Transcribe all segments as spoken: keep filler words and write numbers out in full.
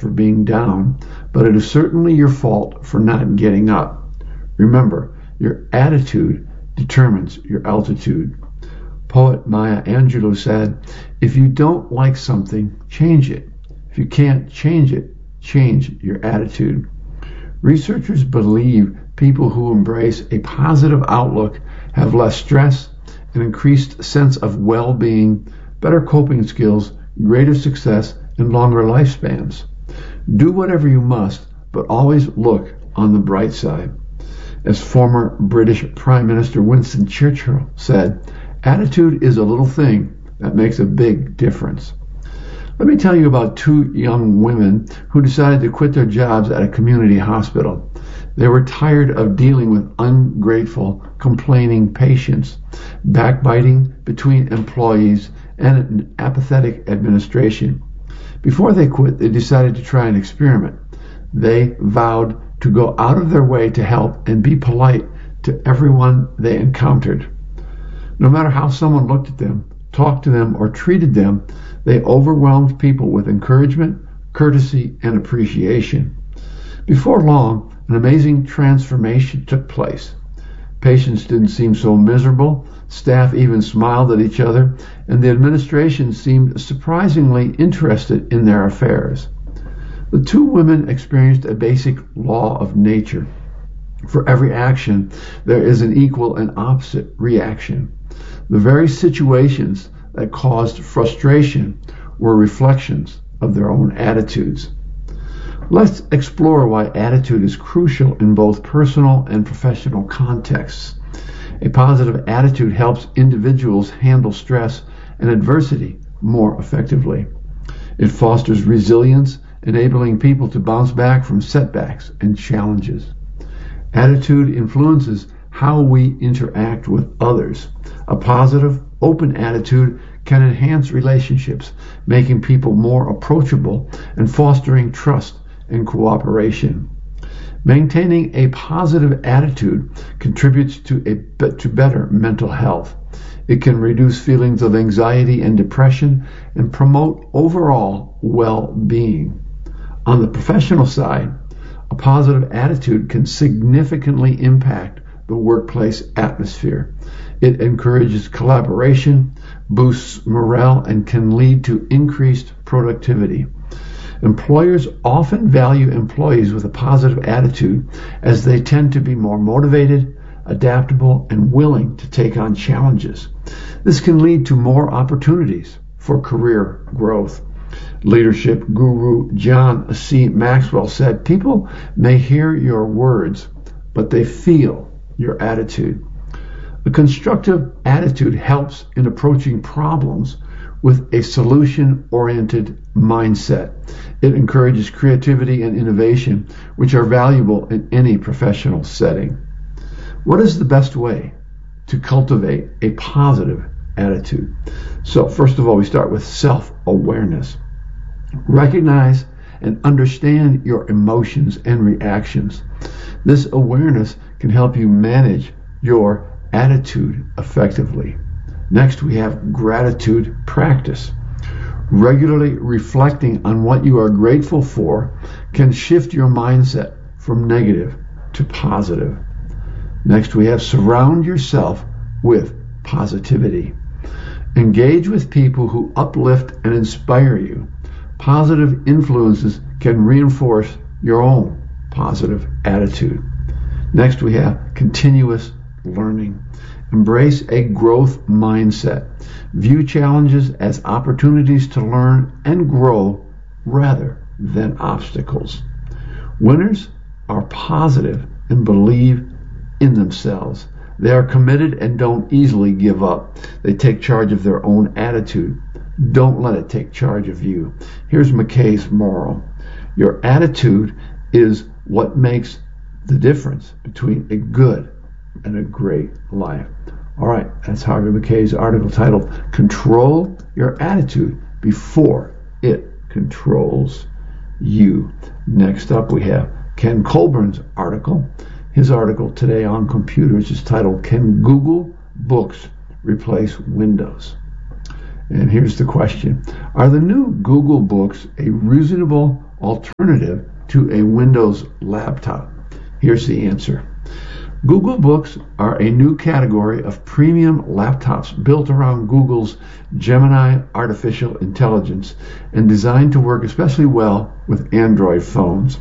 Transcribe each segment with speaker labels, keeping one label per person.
Speaker 1: for being down, but it is certainly your fault for not getting up. Remember, your attitude determines your altitude. Poet Maya Angelou said, if you don't like something, change it. If you can't change it, change your attitude. Researchers believe people who embrace a positive outlook have less stress, an increased sense of well-being, better coping skills, greater success, and longer lifespans. Do whatever you must, but always look on the bright side. As former British Prime Minister Winston Churchill said, attitude is a little thing that makes a big difference. Let me tell you about two young women who decided to quit their jobs at a community hospital. They were tired of dealing with ungrateful, complaining patients, backbiting between employees, and an apathetic administration. Before they quit, they decided to try an experiment. They vowed to go out of their way to help and be polite to everyone they encountered. No matter how someone looked at them, talked to them, or treated them, they overwhelmed people with encouragement, courtesy, and appreciation. Before long, an amazing transformation took place. Patients didn't seem so miserable, staff even smiled at each other, and the administration seemed surprisingly interested in their affairs. The two women experienced a basic law of nature. For every action, there is an equal and opposite reaction. The very situations that caused frustration were reflections of their own attitudes. Let's explore why attitude is crucial in both personal and professional contexts. A positive attitude helps individuals handle stress and adversity more effectively. It fosters resilience, enabling people to bounce back from setbacks and challenges. Attitude influences how we interact with others. A positive, open attitude can enhance relationships, making people more approachable and fostering trust and cooperation. Maintaining a positive attitude contributes to a to better mental health. It can reduce feelings of anxiety and depression and promote overall well-being. On the professional side, a positive attitude can significantly impact the workplace atmosphere. It encourages collaboration, boosts morale, and can lead to increased productivity. Employers often value employees with a positive attitude as they tend to be more motivated, adaptable, and willing to take on challenges. This can lead to more opportunities for career growth. Leadership guru John C. Maxwell said, "People may hear your words, but they feel your attitude." A constructive attitude helps in approaching problems with a solution-oriented mindset. It encourages creativity and innovation, which are valuable in any professional setting. What is the best way to cultivate a positive attitude? So, first of all, we start with self-awareness. Recognize and understand your emotions and reactions. This awareness can help you manage your attitude effectively. Next, we have gratitude practice. Regularly reflecting on what you are grateful for can shift your mindset from negative to positive. Next, we have surround yourself with positivity. Engage with people who uplift and inspire you. Positive influences can reinforce your own positive attitude. Next, we have continuous learning. Embrace a growth mindset. View challenges as opportunities to learn and grow rather than obstacles. Winners are positive and believe in themselves. They are committed and don't easily give up. They take charge of their own attitude. Don't let it take charge of you. Here's McKay's moral. Your attitude is what makes the difference between a good and a great life. All right, that's Harvey Mackay's article titled Control Your Attitude Before It Controls You. Next up, we have Ken Colburn's article. His article today on computers is titled Can Google Books Replace Windows? And here's the question. Are the new Google Books a reasonable alternative to a Windows laptop? Here's the answer. Google Books are a new category of premium laptops built around Google's Gemini artificial intelligence and designed to work especially well with Android phones.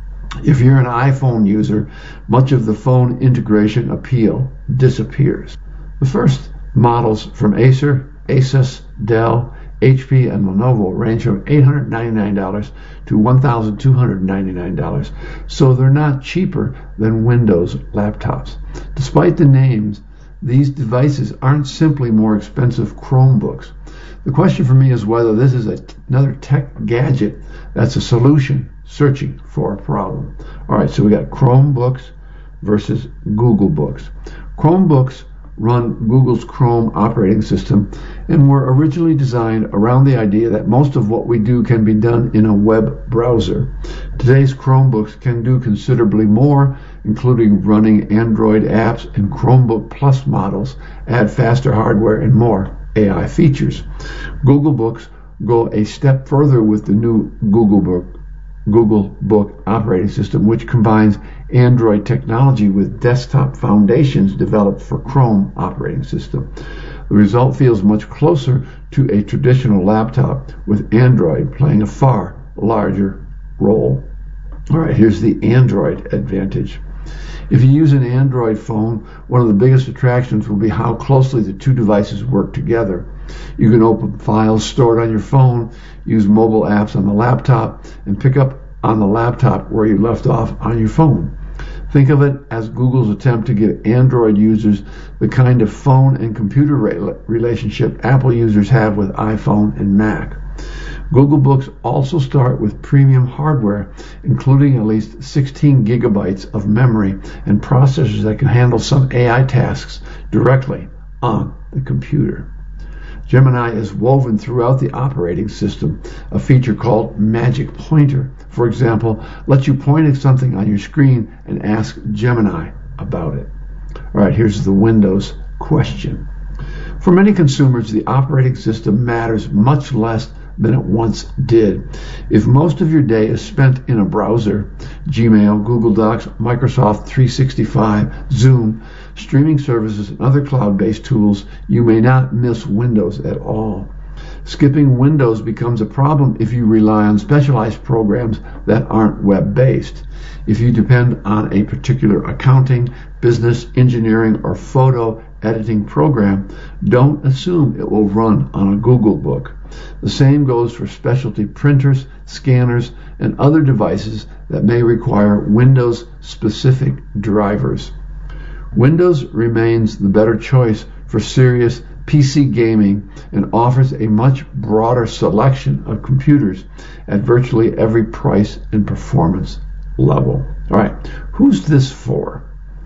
Speaker 1: If you're an iPhone user, much of the phone integration appeal disappears. The first models from Acer, Asus, Dell, H P, and Lenovo range from eight hundred ninety-nine dollars to one thousand two hundred ninety-nine dollars, so they're not cheaper than Windows laptops. Despite the names, these devices aren't simply more expensive Chromebooks. The question for me is whether this is a, another tech gadget that's a solution searching for a problem. All right, so we got Chromebooks versus Google Books. Chromebooks run Google's Chrome operating system and were originally designed around the idea that most of what we do can be done in a web browser. Today's Chromebooks can do considerably more, including running Android apps, and Chromebook Plus models add faster hardware and more A I features. Google Books go a step further with the new Google Book Google Book operating system, which combines Android technology with desktop foundations developed for Chrome operating system. The result feels much closer to a traditional laptop, with Android playing a far larger role. All right, here's the Android advantage. If you use an Android phone, one of the biggest attractions will be how closely the two devices work together. You can open files stored on your phone, use mobile apps on the laptop, and pick up on the laptop where you left off on your phone. Think of it as Google's attempt to give Android users the kind of phone and computer re- relationship Apple users have with iPhone and Mac. Google Books also start with premium hardware, including at least sixteen gigabytes of memory and processors that can handle some A I tasks directly on the computer. Gemini is woven throughout the operating system. A feature called Magic Pointer, for example, lets you point at something on your screen and ask Gemini about it. All right, here's the Windows question. For many consumers, the operating system matters much less than it once did. If most of your day is spent in a browser, Gmail, Google Docs, Microsoft three sixty-five, Zoom, streaming services, and other cloud-based tools, you may not miss Windows at all. Skipping Windows becomes a problem if you rely on specialized programs that aren't web-based. If you depend on a particular accounting, business, engineering, or photo editing program, don't assume it will run on a Google Book. The same goes for specialty printers, scanners, and other devices that may require Windows-specific drivers. Windows remains the better choice for serious P C gaming and offers a much broader selection of computers at virtually every price and performance level. All right, who's this for?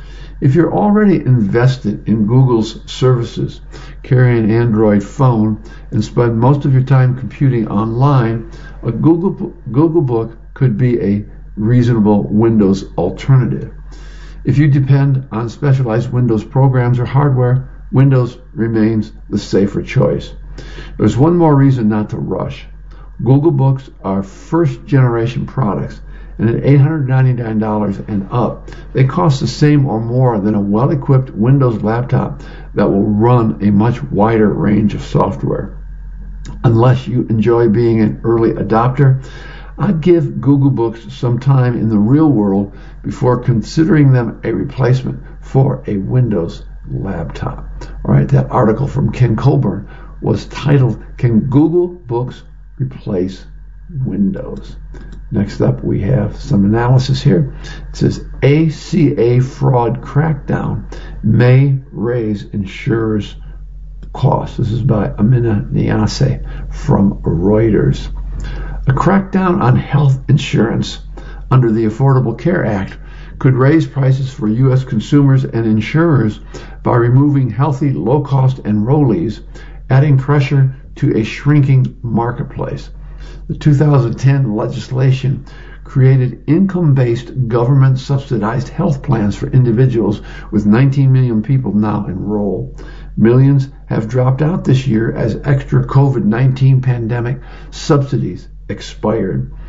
Speaker 1: If you're already invested in Google's services, carry an Android phone, and spend most of your time computing online, a Google, Google Book could be a reasonable Windows alternative. If you depend on specialized Windows programs or hardware, Windows remains the safer choice. There's one more reason not to rush. Google Books are first-generation products, and at eight hundred ninety-nine dollars and up, they cost the same or more than a well-equipped Windows laptop that will run a much wider range of software. Unless you enjoy being an early adopter, I'd give Google Books some time in the real world before considering them a replacement for a Windows laptop. All right, that article from Ken Colburn was titled, "Can Google Books Replace Windows?" Next up, we have some analysis here. It says A C A fraud crackdown may raise insurers' costs. This is by Amina Niasse from Reuters. A crackdown on health insurance under the Affordable Care Act could raise prices for U S consumers and insurers by removing healthy, low-cost enrollees, adding pressure to a shrinking marketplace. The two thousand ten legislation created income-based government-subsidized health plans for individuals, with nineteen million people now enrolled. Millions have dropped out this year as extra COVID nineteen pandemic subsidies expired.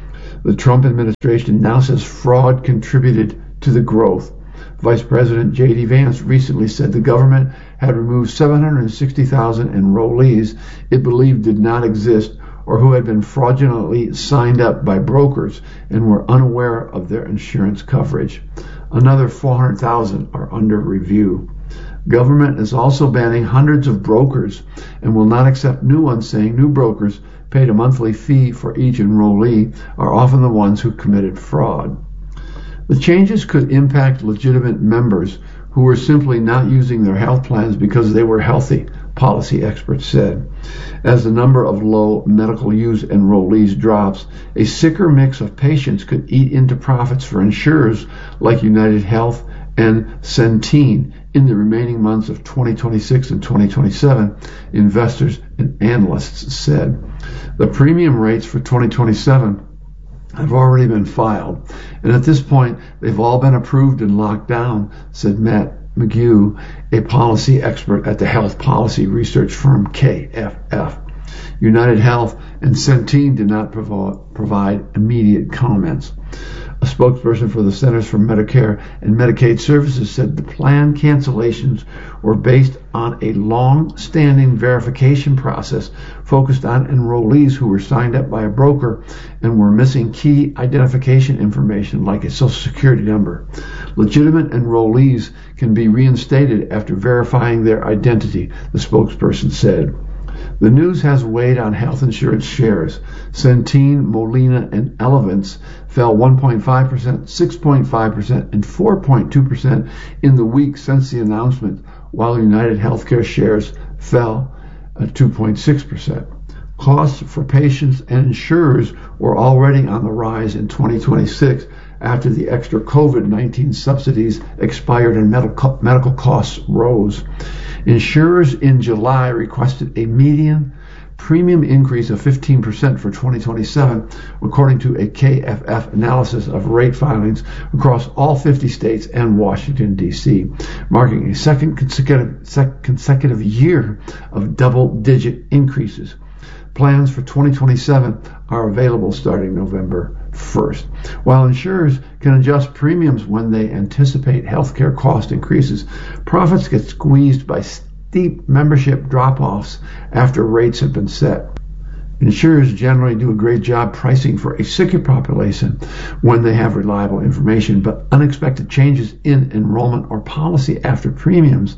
Speaker 1: The Trump administration now says fraud contributed to the growth. Vice President J D Vance recently said the government had removed seven hundred sixty thousand enrollees it believed did not exist or who had been fraudulently signed up by brokers and were unaware of their insurance coverage. Another four hundred thousand are under review. Government is also banning hundreds of brokers and will not accept new ones, saying new brokers paid a monthly fee for each enrollee are often the ones who committed fraud. The changes could impact legitimate members who were simply not using their health plans because they were healthy, policy experts said. As the number of low medical use enrollees drops, a sicker mix of patients could eat into profits for insurers like United Health and Centene in the remaining months of twenty twenty-six and twenty twenty-seven, investors and analysts said. The premium rates for twenty twenty-seven have already been filed, and at this point, they've all been approved and locked down, said Matt McGew, a policy expert at the health policy research firm K F F. United Health and Centene did not provo- provide immediate comments. A spokesperson for the Centers for Medicare and Medicaid Services said the plan cancellations were based on a long-standing verification process focused on enrollees who were signed up by a broker and were missing key identification information like a social security number. Legitimate enrollees can be reinstated after verifying their identity, the spokesperson said. The news has weighed on health insurance shares. Centene, Molina, and Elevance fell one point five percent, six point five percent, and four point two percent in the week since the announcement, while United Healthcare shares fell uh, two point six percent. Costs for patients and insurers were already on the rise in twenty twenty-six after the extra COVID nineteen subsidies expired and medical, medical costs rose. Insurers in July requested a median premium increase of fifteen percent for twenty twenty-seven, according to a K F F analysis of rate filings across all fifty states and Washington, D C, marking a second consecutive, sec- consecutive year of double-digit increases. Plans for twenty twenty-seven are available starting November first. While insurers can adjust premiums when they anticipate healthcare cost increases, profits get squeezed by steep membership drop-offs after rates have been set. Insurers generally do a great job pricing for a sicker population when they have reliable information, but unexpected changes in enrollment or policy after premiums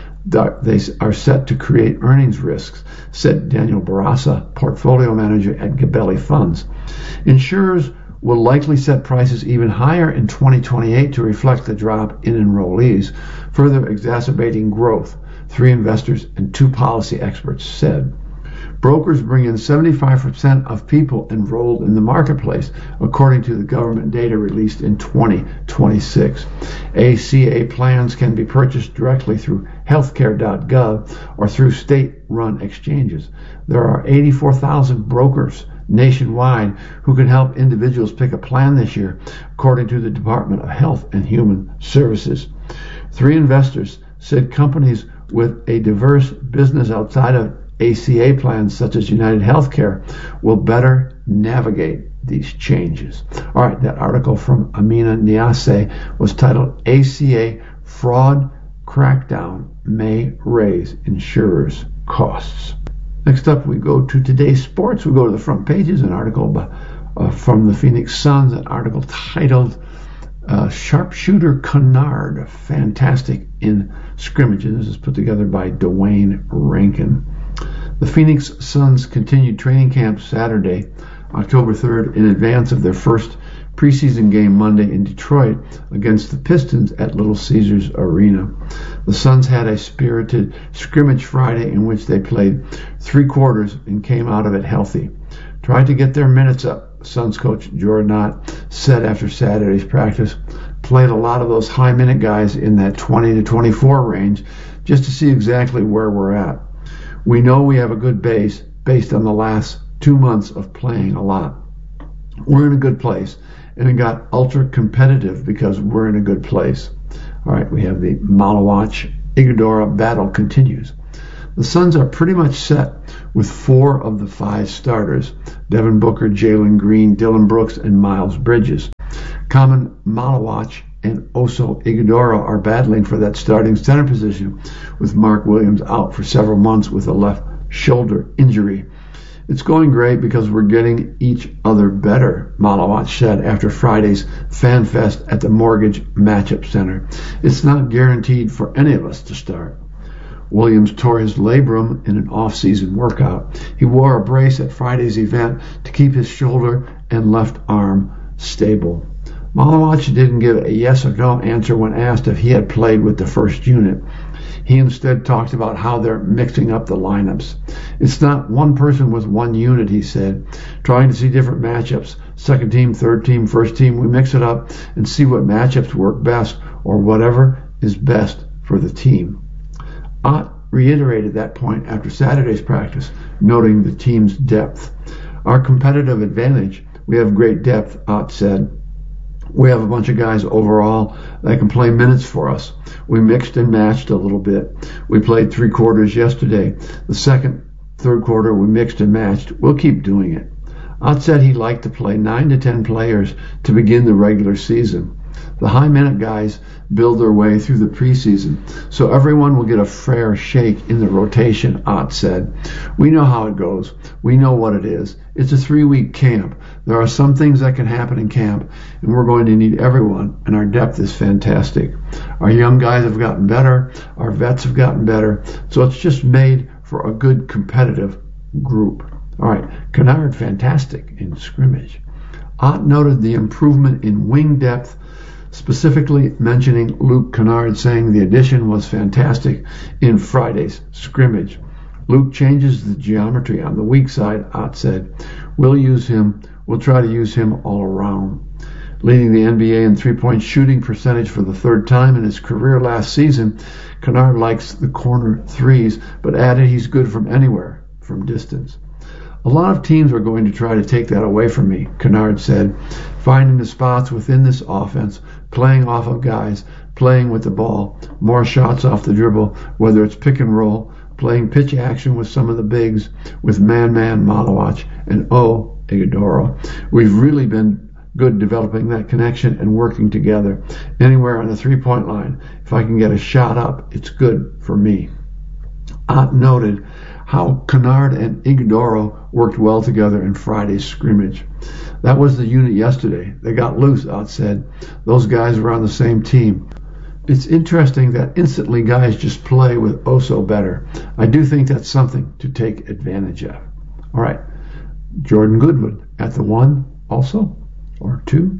Speaker 1: they are set to create earnings risks, said Daniel Barassa, portfolio manager at Gabelli Funds. Insurers will likely set prices even higher in twenty twenty-eight to reflect the drop in enrollees, further exacerbating growth, three investors and two policy experts said. Brokers bring in seventy-five percent of people enrolled in the marketplace, according to the government data released in twenty twenty-six. A C A plans can be purchased directly through healthcare dot gov or through state-run exchanges. There are eighty-four thousand brokers nationwide who can help individuals pick a plan this year, according to the Department of Health and Human Services. Three investors said companies with a diverse business outside of A C A plans such as United Healthcare will better navigate these changes. All right, that article from Amina Niasse was titled A C A Fraud Crackdown May Raise Insurers' Costs. Next up, we go to today's sports. We go to the front pages, an article by, uh, from the Phoenix Suns, an article titled uh, Sharpshooter Kennard, Fantastic in Scrimmages. This is put together by Dwayne Rankin. The Phoenix Suns continued training camp Saturday, October third, in advance of their first preseason game Monday in Detroit against the Pistons at Little Caesars Arena. The Suns had a spirited scrimmage Friday in which they played three quarters and came out of it healthy. Tried to get their minutes up, Suns coach Jordan Knott said after Saturday's practice. Played a lot of those high-minute guys in that twenty to twenty-four range just to see exactly where we're at. We know we have a good base based on the last two months of playing a lot. We're in a good place, and it got ultra competitive because we're in a good place. All right, we have the Malawach Igadora battle continues. The Suns are pretty much set with four of the five starters: Devin Booker, Jalen Green, Dillon Brooks, and Miles Bridges. Kaman Malawach and Oso Ighodaro are battling for that starting center position, with Mark Williams out for several months with a left shoulder injury. It's going great because we're getting each other better, Malawach said after Friday's Fan Fest at the Mortgage Matchup Center. It's not guaranteed for any of us to start. Williams tore his labrum in an off-season workout. He wore a brace at Friday's event to keep his shoulder and left arm stable. Malawach didn't give a yes or no answer when asked if he had played with the first unit. He instead talked about how they're mixing up the lineups. It's not one person with one unit, he said, trying to see different matchups. Second team, third team, first team, we mix it up and see what matchups work best or whatever is best for the team. Ott reiterated that point after Saturday's practice, noting the team's depth. Our competitive advantage, we have great depth, Ott said. We have a bunch of guys overall that can play minutes for us. We mixed and matched a little bit. We played three quarters yesterday. The second, third quarter, we mixed and matched. We'll keep doing it. Ott said he'd like to play nine to ten players to begin the regular season. The high-minute guys build their way through the preseason, so everyone will get a fair shake in the rotation, Ott said. We know how it goes. We know what it is. It's a three-week camp. There are some things that can happen in camp, and we're going to need everyone, and our depth is fantastic. Our young guys have gotten better. Our vets have gotten better, so it's just made for a good competitive group. All right, Kennard, fantastic in scrimmage. Ott noted the improvement in wing depth, specifically mentioning Luke Kennard, saying the addition was fantastic in Friday's scrimmage. Luke changes the geometry on the weak side, Ott said. We'll use him. We'll try to use him all around. Leading the N B A in three-point shooting percentage for the third time in his career last season, Kennard likes the corner threes, but added he's good from anywhere, from distance. A lot of teams are going to try to take that away from me, Kennard said, finding the spots within this offense, playing off of guys, playing with the ball, more shots off the dribble, whether it's pick and roll, playing pitch action with some of the bigs, with man-man Malawach and O Ighodaro. We've really been good developing that connection and working together. Anywhere on the three-point line, if I can get a shot up, it's good for me. Ott noted how Kennard and Ighodaro worked well together in Friday's scrimmage. That was the unit yesterday. They got loose, Ott said. Those guys were on the same team. It's interesting that instantly guys just play with Oso better. I do think that's something to take advantage of. All right, Jordan Goodwin at the one also, or two.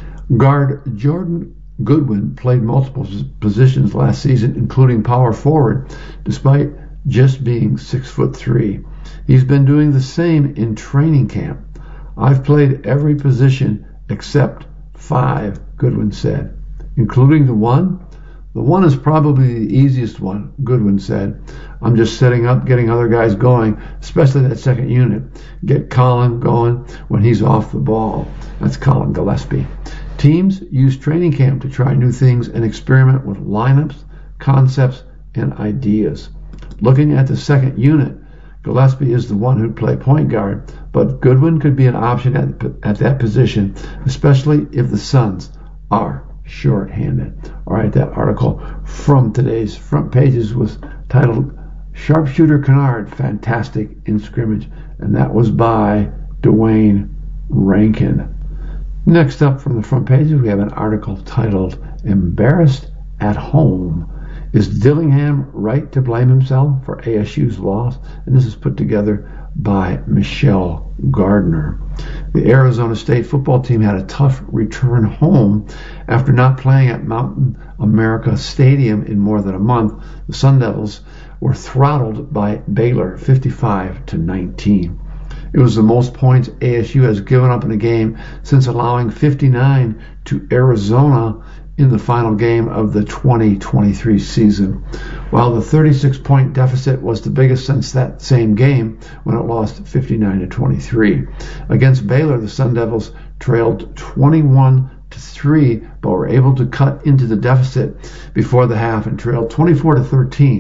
Speaker 1: Guard Jordan Goodwin played multiple positions last season, including power forward, despite just being six foot three. He's been doing the same in training camp. I've played every position except five, Goodwin said, including the one. The one is probably the easiest one, Goodwin said. I'm just setting up, getting other guys going, especially that second unit. Get Colin going when he's off the ball. That's Colin Gillespie. Teams use training camp to try new things and experiment with lineups, concepts, and ideas. Looking at the second unit, Gillespie is the one who'd play point guard, but Goodwin could be an option at, at that position, especially if the Suns are short-handed. All right, that article from today's front pages was titled Sharpshooter Kennard, Fantastic in Scrimmage, and that was by Dwayne Rankin. Next up from the front pages, we have an article titled Embarrassed at Home. Is Dillingham right to blame himself for A S U's loss? And this is put together by Michelle Gardner. The Arizona State football team had a tough return home after not playing at Mountain America Stadium in more than a month. The Sun Devils were throttled by Baylor fifty-five to nineteen. It was the most points A S U has given up in a game since allowing fifty-nine to Arizona in the final game of the twenty twenty-three season, while the thirty-six point deficit was the biggest since that same game when it lost fifty-nine to twenty-three. Against Baylor, the Sun Devils trailed twenty-one to three, but were able to cut into the deficit before the half and trailed twenty-four to thirteen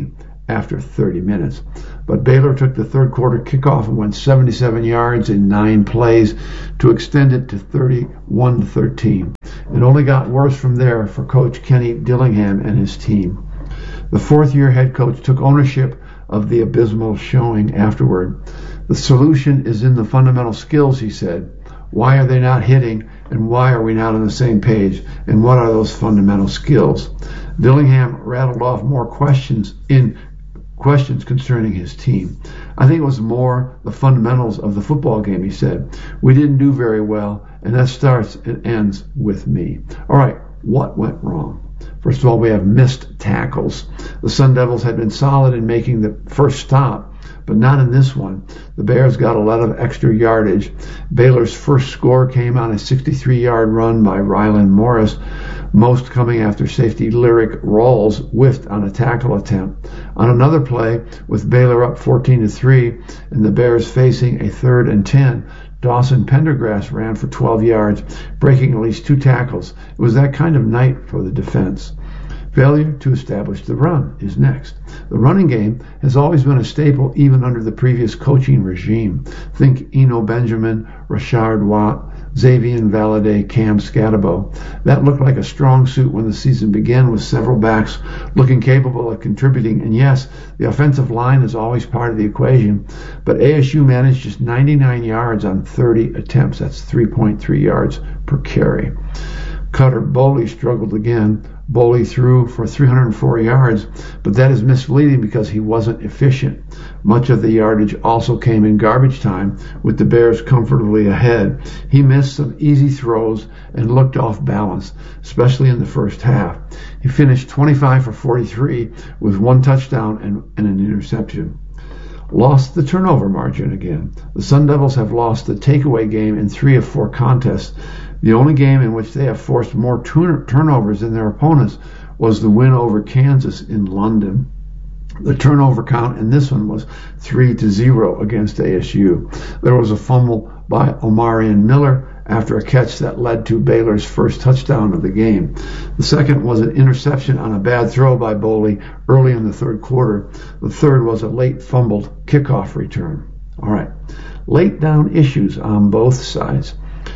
Speaker 1: after thirty minutes. But Baylor took the third quarter kickoff and went seventy-seven yards in nine plays to extend it to thirty-one to thirteen. It only got worse from there for Coach Kenny Dillingham and his team. The fourth-year head coach took ownership of the abysmal showing afterward. The solution is in the fundamental skills, he said. Why are they not hitting, and why are we not on the same page, and what are those fundamental skills? Dillingham rattled off more questions in questions concerning his team. I think it was more the fundamentals of the football game, he said. We didn't do very well, and that starts and ends with me. All right, what went wrong? First of all, we have missed tackles. The Sun Devils had been solid in making the first stop, but not in this one. The Bears got a lot of extra yardage. Baylor's first score came on a sixty-three-yard run by Rylan Morris, most coming after safety Lyric Rawls whiffed on a tackle attempt. On another play, with Baylor up fourteen to three and the Bears facing a third and ten, Dawson Pendergrass ran for twelve yards, breaking at least two tackles. It was that kind of night for the defense. Failure to establish the run is next. The running game has always been a staple even under the previous coaching regime. Think Eno Benjamin, Rashard Watt, Xavier Valladay, Cam Scatabo. That looked like a strong suit when the season began, with several backs looking capable of contributing. And yes, the offensive line is always part of the equation, but A S U managed just ninety-nine yards on thirty attempts. That's three point three yards per carry. Cutter Boley struggled again. Boley threw for three hundred four yards, but that is misleading because he wasn't efficient. Much of the yardage also came in garbage time, with the Bears comfortably ahead. He missed some easy throws and looked off balance, especially in the first half. He finished twenty-five for forty-three with one touchdown and, and an interception. Lost the turnover margin again. The Sun Devils have lost the takeaway game in three of four contests. The only game in which they have forced more turn- turnovers than their opponents was the win over Kansas in London. The turnover count in this one was three to zero against A S U. There was a fumble by Omarion Miller after a catch that led to Baylor's first touchdown of the game. The second was an interception on a bad throw by Boley early in the third quarter. The third was a late fumbled kickoff return. All right, late down issues on both sides.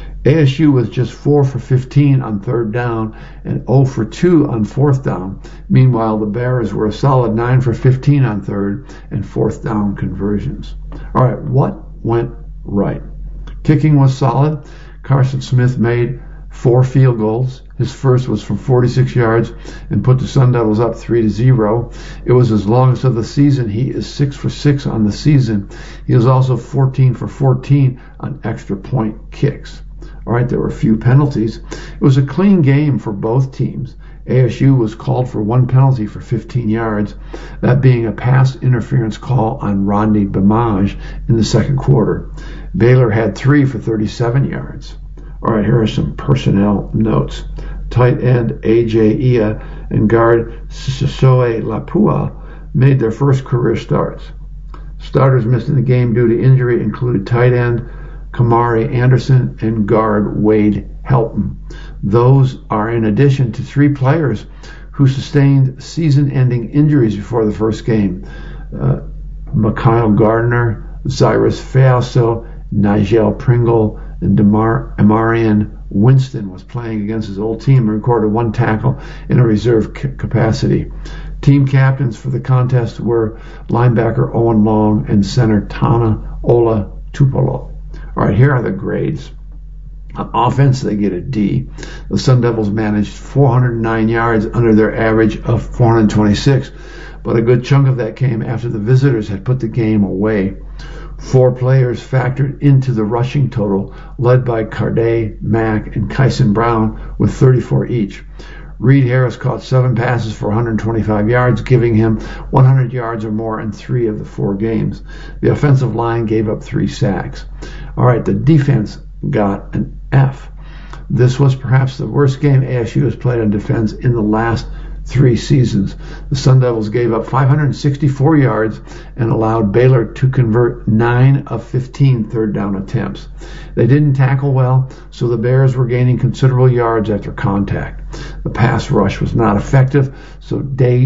Speaker 1: A S U was just four for fifteen on third down and zero for two on fourth down. Meanwhile, the Bears were a solid nine for fifteen on third and fourth down conversions. All right, what went right? Kicking was solid. Carson Smith made four field goals. His first was from forty-six yards and put the Sun Devils up three to zero. It was his longest of the season. He is six for six on the season. He was also fourteen for fourteen on extra point kicks. All right, there were a few penalties. It was a clean game for both teams. A S U was called for one penalty for fifteen yards, that being a pass interference call on Rodney Bamaj in the second quarter. Baylor had three for thirty-seven yards. All right, here are some personnel notes. Tight end A J Ia and guard Sisoe Lapua made their first career starts. Starters missing the game due to injury included tight end Kamari Anderson and guard Wade Helton. Those are in addition to three players who sustained season-ending injuries before the first game. Uh, Mikhail Gardner, Cyrus Faso, Nigel Pringle, and Demar Amarian Winston was playing against his old team and recorded one tackle in a reserve c- capacity. Team captains for the contest were linebacker Owen Long and center Tana Ola Tupolo. All right, here are the grades. On offense, they get a D. The Sun Devils managed four hundred nine yards under their average of four hundred twenty-six, but a good chunk of that came after the visitors had put the game away. Four players factored into the rushing total, led by Carday, Mack, and Kyson Brown with thirty-four each. Reed Harris caught seven passes for one hundred twenty-five yards, giving him one hundred yards or more in three of the four games. The offensive line gave up three sacks. All right, the defense got an F. This was perhaps the worst game A S U has played on defense in the last three seasons. The Sun Devils gave up five hundred sixty-four yards and allowed Baylor to convert nine of fifteen third down attempts. They didn't tackle well, so the Bears were gaining considerable yards after contact. The pass rush was not effective, so Dade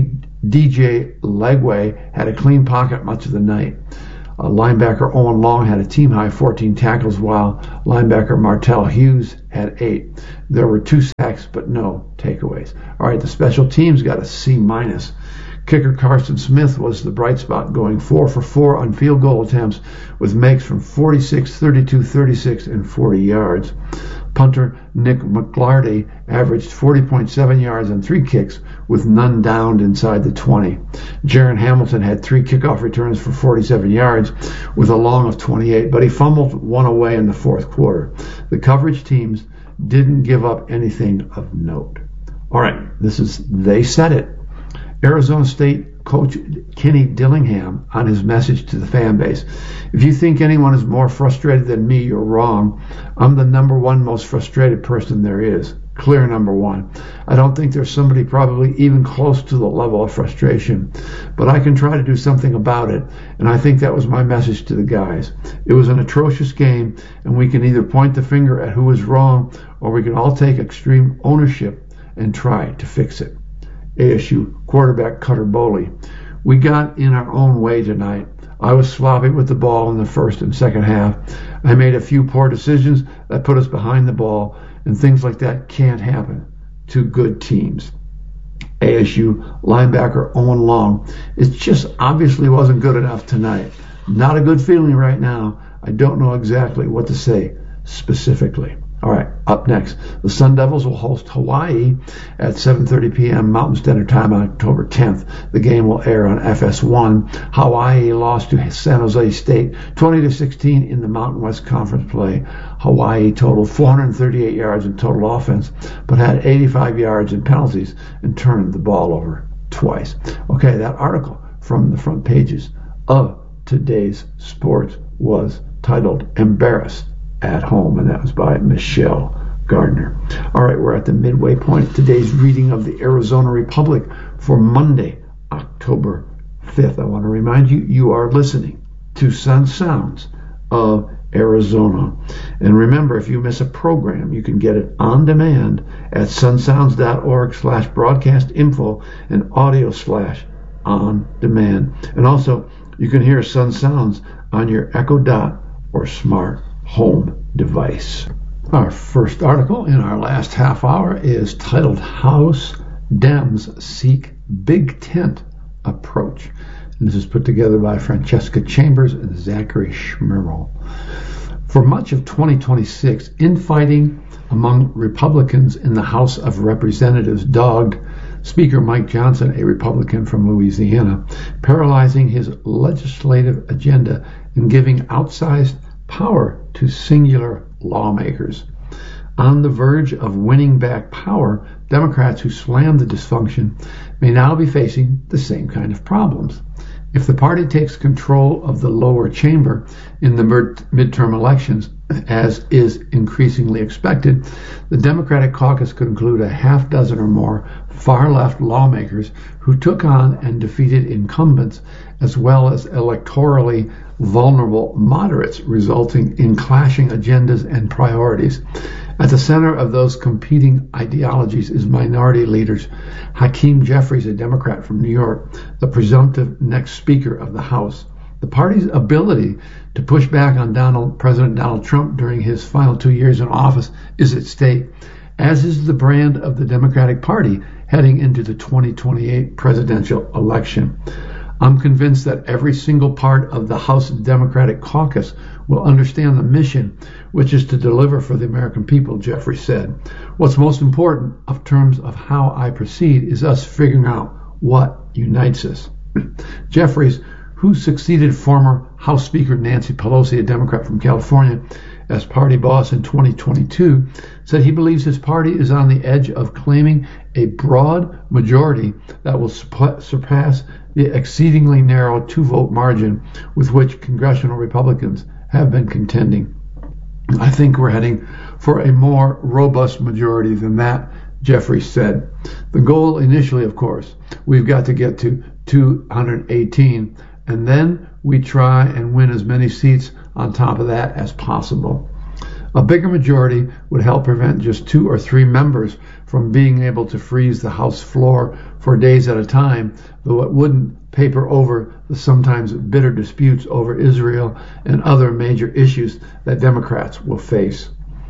Speaker 1: D J Legway had a clean pocket much of the night. Uh, linebacker Owen Long had a team-high fourteen tackles, while linebacker Martell Hughes had eight. There were two sacks, but no takeaways. All right, the special teams got a C minus. Kicker Carson Smith was the bright spot, going four for four on field goal attempts with makes from forty-six, thirty-two, thirty-six, and forty yards. Punter Nick McGlarty averaged forty point seven yards on three kicks with none downed inside the twenty. Jaron Hamilton had three kickoff returns for forty-seven yards with a long of twenty-eight, but he fumbled one away in the fourth quarter. The coverage teams didn't give up anything of note. All right, this is They Said It. Arizona State coach Kenny Dillingham on his message to the fan base. If you think anyone is more frustrated than me, you're wrong. I'm the number one most frustrated person there is. Clear number one. I don't think there's somebody probably even close to the level of frustration, but I can try to do something about it, and I think that was my message to the guys. It was an atrocious game, and we can either point the finger at who was wrong, or we can all take extreme ownership and try to fix it. A S U quarterback Cutter Boley. We got in our own way tonight. I was sloppy with the ball in the first and second half. I made a few poor decisions that put us behind the ball, and things like that can't happen to good teams. A S U linebacker Owen Long. It just obviously wasn't good enough tonight. Not a good feeling right now. I don't know exactly what to say specifically. All right, up next, the Sun Devils will host Hawaii at seven thirty p.m. Mountain Standard Time on October tenth. The game will air on F S one. Hawaii lost to San Jose State twenty to sixteen in the Mountain West Conference play. Hawaii totaled four hundred thirty-eight yards in total offense, but had eighty-five yards in penalties and turned the ball over twice. Okay, that article from the front pages of today's Sports was titled Embarrassed at Home, and that was by Michelle Gardner. All right, we're at the midway point of today's reading of the Arizona Republic for Monday, October fifth. I want to remind you, you are listening to Sun Sounds of Arizona. And remember, if you miss a program, you can get it on demand at sunsounds.org slash broadcast info and audio slash on demand. And also, you can hear Sun Sounds on your Echo Dot or smart home device. Our first article in our last half hour is titled House Dems Seek Big Tent Approach. And this is put together by Francesca Chambers and Zachary Schmirl. For much of twenty twenty-six, infighting among Republicans in the House of Representatives dogged Speaker Mike Johnson, a Republican from Louisiana, paralyzing his legislative agenda and giving outsized power to singular lawmakers. On the verge of winning back power, Democrats who slammed the dysfunction may now be facing the same kind of problems. If the party takes control of the lower chamber in the midterm elections, as is increasingly expected, the Democratic caucus could include a half dozen or more far-left lawmakers who took on and defeated incumbents, as well as electorally vulnerable moderates, resulting in clashing agendas and priorities. At the center of those competing ideologies is Minority Leaders Hakeem Jeffries, a Democrat from New York, the presumptive next Speaker of the House. The party's ability to push back on Donald, President Donald Trump during his final two years in office is at stake, as is the brand of the Democratic Party heading into the twenty twenty-eight presidential election. I'm convinced that every single part of the House Democratic caucus will understand the mission, which is to deliver for the American people, Jeffrey said. What's most important in terms of how I proceed is us figuring out what unites us. Jeffries, who succeeded former House Speaker Nancy Pelosi, a Democrat from California, as party boss in twenty twenty-two, said he believes his party is on the edge of claiming a broad majority that will surpass the exceedingly narrow two-vote margin with which congressional Republicans have been contending. I think we're heading for a more robust majority than that, Jeffrey said. The goal initially, of course, we've got to get to two hundred eighteen, and then we try and win as many seats on top of that as possible. A bigger majority would help prevent just two or three members from being able to freeze the House floor for days at a time, though it wouldn't paper over the sometimes bitter disputes over Israel and other major issues that Democrats will face.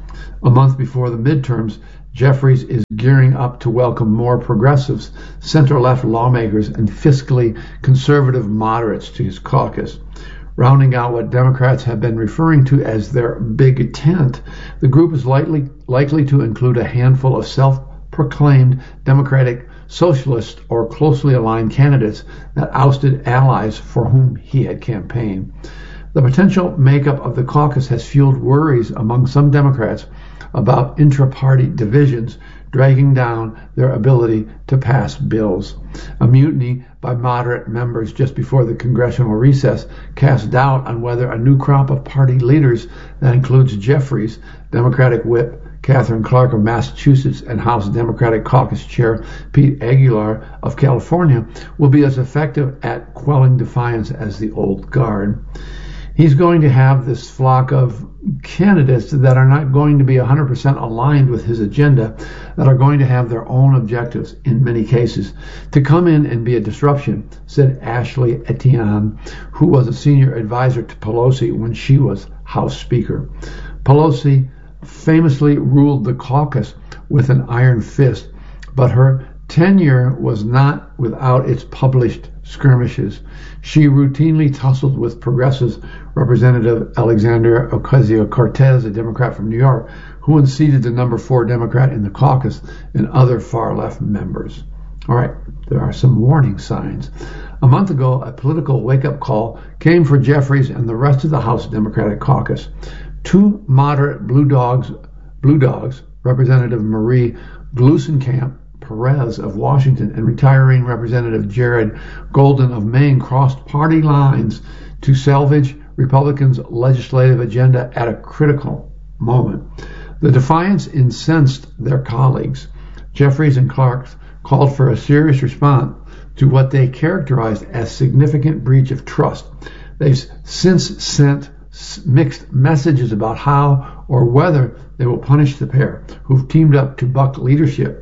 Speaker 1: A month before the midterms, Jeffries is gearing up to welcome more progressives, center-left lawmakers, and fiscally conservative moderates to his caucus. Rounding out what Democrats have been referring to as their Big Tent, the group is likely, likely to include a handful of self-proclaimed Democratic socialist or closely aligned candidates that ousted allies for whom he had campaigned. The potential makeup of the caucus has fueled worries among some Democrats about intra-party divisions dragging down their ability to pass bills. A mutiny by moderate members just before the congressional recess cast doubt on whether a new crop of party leaders that includes Jeffries, Democratic whip Katherine Clark of Massachusetts, and House Democratic Caucus Chair Pete Aguilar of California will be as effective at quelling defiance as the old guard. He's going to have this flock of candidates that are not going to be one hundred percent aligned with his agenda, that are going to have their own objectives in many cases, to come in and be a disruption, said Ashley Etienne, who was a senior advisor to Pelosi when she was House Speaker. Pelosi famously ruled the caucus with an iron fist, but her tenure was not without its published skirmishes. She routinely tussled with progressives, Representative Alexandria Ocasio-Cortez, a Democrat from New York, who unseated the number four Democrat in the caucus, and other far-left members. All right, there are some warning signs. A month ago, a political wake-up call came for Jeffries and the rest of the House Democratic caucus. Two moderate blue dogs, blue dogs, Representative Marie Gluesenkamp Perez of Washington and retiring Representative Jared Golden of Maine, crossed party lines to salvage Republicans' legislative agenda at a critical moment. The defiance incensed their colleagues. Jeffries and Clark called for a serious response to what they characterized as significant breach of trust. They've since sent mixed messages about how or whether they will punish the pair who've teamed up to buck leadership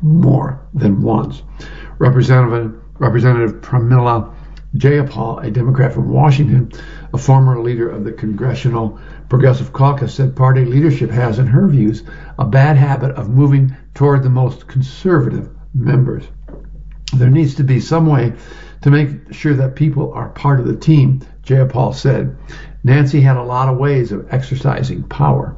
Speaker 1: more than once. Representative, Representative Pramila Jayapal, a Democrat from Washington, a former leader of the Congressional Progressive Caucus, said party leadership has, in her views, a bad habit of moving toward the most conservative members. There needs to be some way to make sure that people are part of the team, Jayapal said. Nancy had a lot of ways of exercising power.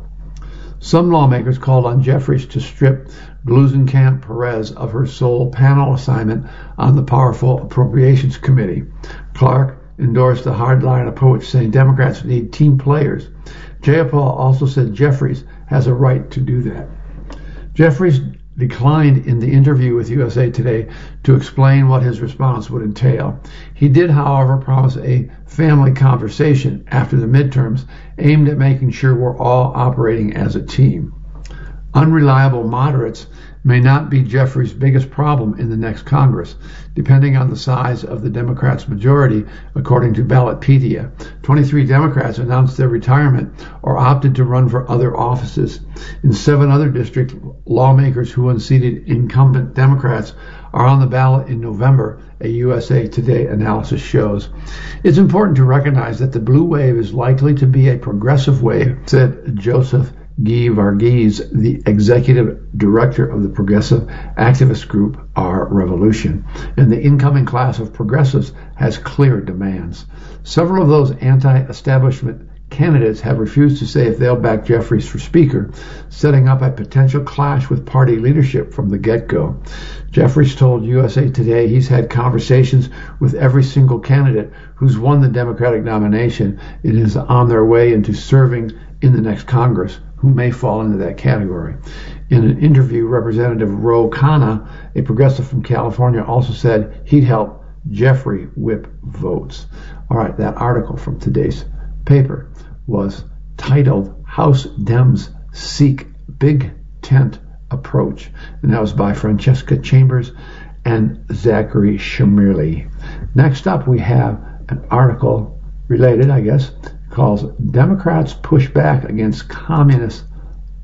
Speaker 1: Some lawmakers called on Jeffries to strip Gluesenkamp Perez of her sole panel assignment on the powerful Appropriations Committee. Clark endorsed the hardline approach, saying Democrats need team players. Jayapal also said Jeffries has a right to do that. Jeffries declined in the interview with U S A Today to explain what his response would entail. He did, however, promise a family conversation after the midterms aimed at making sure we're all operating as a team. Unreliable moderates may not be Jeffries' biggest problem in the next Congress, depending on the size of the Democrats' majority, according to Ballotpedia. twenty-three Democrats announced their retirement or opted to run for other offices. In seven other districts, lawmakers who unseated incumbent Democrats are on the ballot in November, a U S A Today analysis shows. It's important to recognize that the blue wave is likely to be a progressive wave, said Joseph Guy Varghese, the executive director of the progressive activist group Our Revolution, and the incoming class of progressives has clear demands. Several of those anti-establishment candidates have refused to say if they'll back Jeffries for Speaker, setting up a potential clash with party leadership from the get-go. Jeffries told U S A Today he's had conversations with every single candidate who's won the Democratic nomination and is on their way into serving in the next Congress, who may fall into that category. In an interview, Representative Ro Khanna, a progressive from California, also said he'd help Jeffrey whip votes. All right, that article from today's paper was titled House Dems Seek Big Tent Approach, and that was by Francesca Chambers and Zachary Shamirley. Next up, we have an article related, I guess, calls Democrats Push Back Against Communist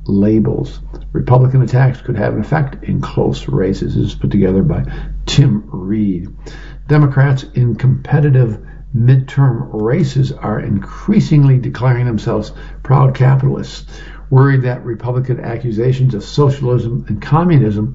Speaker 1: labels. Republican attacks could have an effect in close races. This is put together by Tim Reed. Democrats in competitive midterm races are increasingly declaring themselves proud capitalists, worried that Republican accusations of socialism and communism